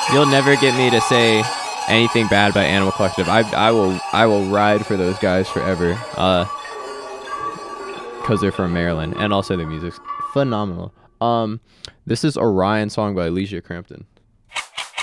You'll never get me to say anything bad about Animal Collective. I will ride for those guys forever. Because they're from Maryland, and also their music's phenomenal. This is Orion song by Alicia Crampton.